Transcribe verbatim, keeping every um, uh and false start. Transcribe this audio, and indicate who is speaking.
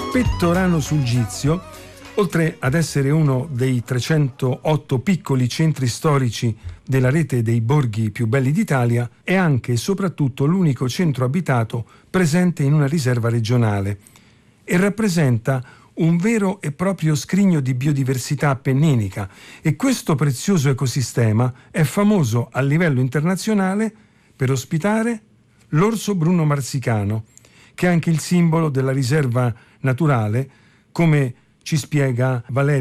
Speaker 1: Pettorano sul Gizio, oltre ad essere uno dei trecentootto piccoli centri storici della rete dei borghi più belli d'Italia, è anche e soprattutto l'unico centro abitato presente in una riserva regionale e rappresenta un vero e proprio scrigno di biodiversità appenninica, e questo prezioso ecosistema è famoso a livello internazionale per ospitare l'orso bruno marsicano, che è anche il simbolo della riserva naturale, come ci spiega Valeria